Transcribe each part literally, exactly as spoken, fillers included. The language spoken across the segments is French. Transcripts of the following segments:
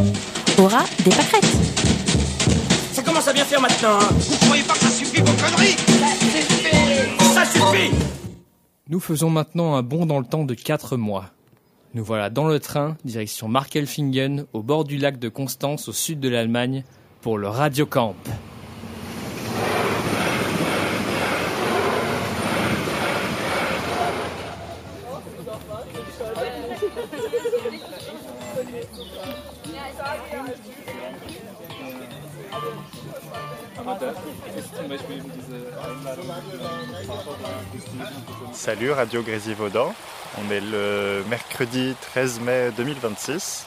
Aura des pâquerettes. Ça commence à bien faire maintenant, hein. Vous croyez pas que ça suffit vos conneries? Ça suffit. Ça suffit. Nous faisons maintenant un bond dans le temps de quatre mois. Nous voilà dans le train, direction Markelfingen, au bord du lac de Constance, au sud de l'Allemagne, pour le Radiocamp. Salut Radio Grésivaudan, on est le mercredi treize mai deux mille vingt-six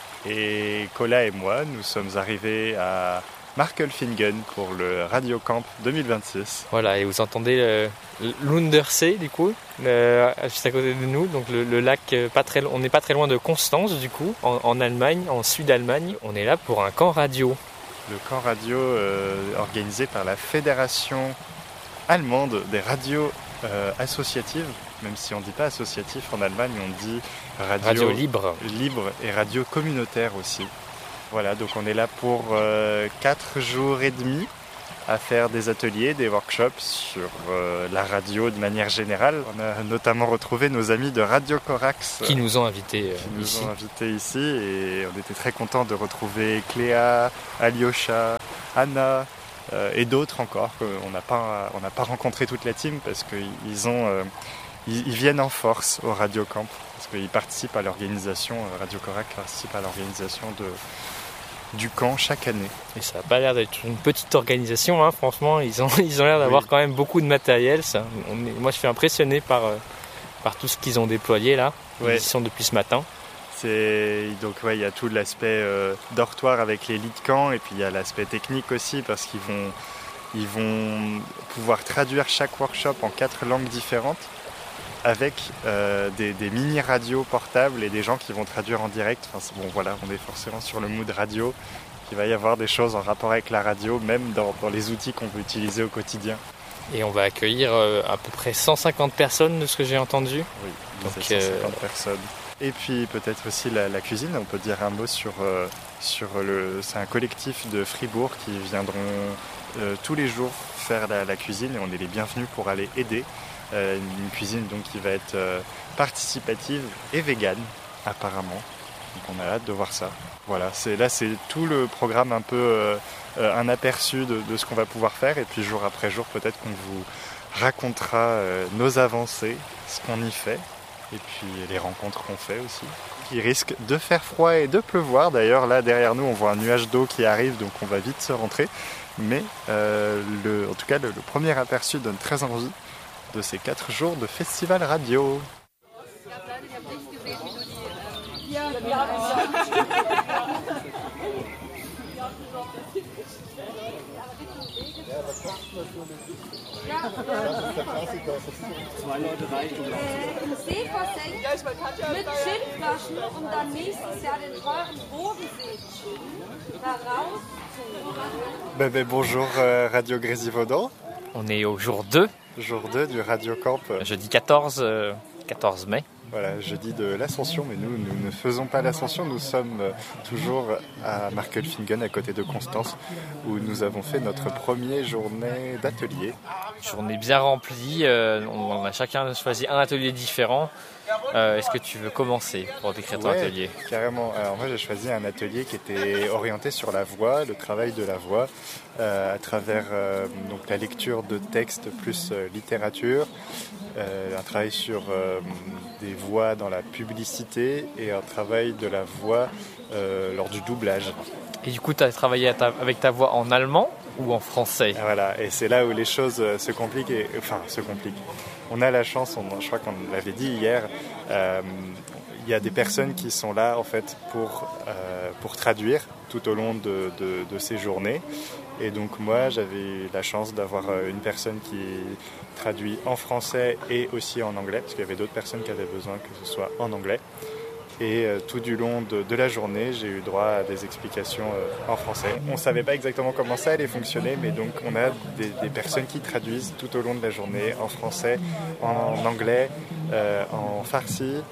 et Cola et moi nous sommes arrivés à Markelfingen pour le Radiocamp deux mille vingt-six. Voilà, et vous entendez le, le l'Undersee du coup, le, juste à côté de nous, donc le, le lac, pas très, on n'est pas très loin de Constance du coup, en, en Allemagne, en Sud-Allemagne. On est là pour un camp radio. Le camp radio euh, organisé par la Fédération allemande des radios euh, associatives, même si on ne dit pas associatif en Allemagne, on dit radio, radio libre. libre et radio communautaire aussi. Voilà, donc on est là pour euh, quatre jours et demi à faire des ateliers, des workshops sur euh, la radio de manière générale. On a notamment retrouvé nos amis de Radio Corax qui nous ont invités euh, qui nous ici. ont invités ici et on était très contents de retrouver Cléa, Alyosha, Anna euh, et d'autres encore qu'on n'a pas on n'a pas rencontré toute la team parce qu'ils ont euh, ils, ils viennent en force au Radiocamp parce qu'ils participent à l'organisation. Radio Corax participe à l'organisation de du camp chaque année. Et ça n'a pas l'air d'être une petite organisation, hein, franchement, ils ont, ils ont l'air d'avoir oui. quand même beaucoup de matériel. Ça. On est, moi je suis impressionné par, euh, par tout ce qu'ils ont déployé là, ouais. Ils y sont depuis ce matin. C'est, donc ouais, il y a tout l'aspect euh, dortoir avec les lits de camp et puis il y a l'aspect technique aussi parce qu'ils vont, ils vont pouvoir traduire chaque workshop en quatre langues différentes avec euh, des, des mini-radios portables et des gens qui vont traduire en direct. Enfin, bon, voilà, on est forcément sur le mood radio. Il va y avoir des choses en rapport avec la radio, même dans, dans les outils qu'on peut utiliser au quotidien. Et on va accueillir euh, à peu près cent cinquante personnes de ce que j'ai entendu. Oui, donc cent cinquante euh... personnes. Et puis peut-être aussi la, la cuisine. On peut dire un mot sur, euh, sur le... C'est un collectif de Fribourg qui viendront euh, tous les jours faire la, la cuisine et on est les bienvenus pour aller aider. Euh, une cuisine donc qui va être euh, participative et végane apparemment, donc on a hâte de voir ça. Voilà, c'est, là c'est tout le programme un peu euh, euh, un aperçu de, de ce qu'on va pouvoir faire et puis jour après jour peut-être qu'on vous racontera euh, nos avancées, ce qu'on y fait et puis les rencontres qu'on fait aussi. Il risque de faire froid et de pleuvoir, d'ailleurs là derrière nous on voit un nuage d'eau qui arrive donc on va vite se rentrer, mais euh, le, en tout cas le, le premier aperçu donne très envie de ces quatre jours de festival radio. Im See versenkt mit Gin-Flaschen und dann nächstes Jahr den teuren Bodensee-Gin da raus. Ben, ben, bonjour euh, Radio Grésivaudan. On est au jour deux. Jour deux du Radiocamp. Jeudi quatorze mai. Voilà, jeudi de l'Ascension, mais nous, nous ne faisons pas l'Ascension, nous sommes toujours à Markelfingen, à côté de Constance, où nous avons fait notre première journée d'atelier. Journée bien remplie, euh, on a chacun choisi un atelier différent. Euh, est-ce que tu veux commencer pour décrire ton ouais, atelier ? Carrément. Alors moi j'ai choisi un atelier qui était orienté sur la voix, le travail de la voix, euh, à travers euh, donc la lecture de textes plus euh, littérature, euh, un travail sur euh, des voix dans la publicité et un travail de la voix euh, lors du doublage. Et du coup tu as travaillé ta, avec ta voix en allemand ou en français ? Voilà, et c'est là où les choses se compliquent, et, enfin se compliquent. On a la chance, on, je crois qu'on l'avait dit hier, euh, il y a des personnes qui sont là en fait pour, euh, pour traduire tout au long de, de, de ces journées. Et donc moi j'avais la chance d'avoir une personne qui traduit en français et aussi en anglais, parce qu'il y avait d'autres personnes qui avaient besoin que ce soit en anglais. Et euh, tout du long de, de la journée, j'ai eu droit à des explications euh, en français. On ne savait pas exactement comment ça allait fonctionner, mais donc on a des, des personnes qui traduisent tout au long de la journée en français, en, en anglais, euh, en farsi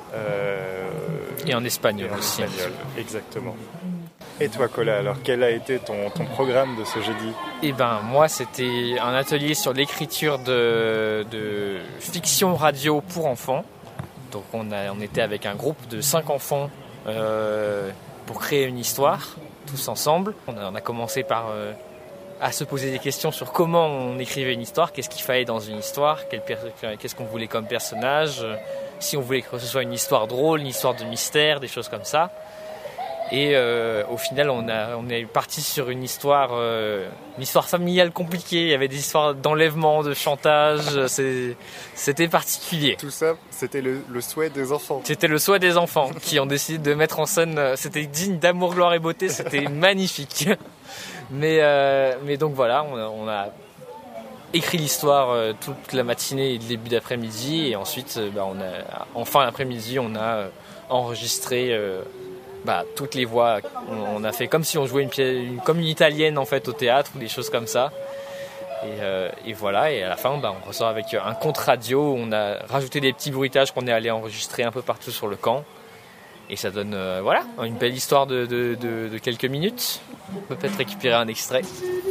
Euh, Et en espagnol et en aussi. espagnol, exactement. Et toi, Cola, alors quel a été ton, ton programme de ce jeudi ? Eh ben, moi, c'était un atelier sur l'écriture de, de fiction radio pour enfants. Donc, on, a, on était avec un groupe de cinq enfants euh, pour créer une histoire, tous ensemble. On a, on a commencé par euh, à se poser des questions sur comment on écrivait une histoire, qu'est-ce qu'il fallait dans une histoire, quel per- qu'est-ce qu'on voulait comme personnage, euh, si on voulait que ce soit une histoire drôle, une histoire de mystère, des choses comme ça. Et euh, au final, on, a, on est parti sur une histoire, euh, une histoire familiale compliquée. Il y avait des histoires d'enlèvement, de chantage. C'est, c'était particulier. Tout ça, c'était le, le souhait des enfants. C'était le souhait des enfants qui ont décidé de mettre en scène. C'était digne d'amour, gloire et beauté. C'était magnifique. Mais, euh, mais donc voilà, on a, on a écrit l'histoire euh, toute la matinée et le début d'après-midi. Et ensuite, euh, bah, on a, en fin d'après-midi, on a euh, enregistré... Euh, Bah, toutes les voix, on, on a fait comme si on jouait une pièce, une, comme une italienne en fait au théâtre ou des choses comme ça. Et, euh, et voilà, et à la fin, bah, on ressort avec un compte radio où on a rajouté des petits bruitages qu'on est allé enregistrer un peu partout sur le camp. Et ça donne euh, voilà, une belle histoire de, de, de, de quelques minutes. On peut peut-être récupérer un extrait.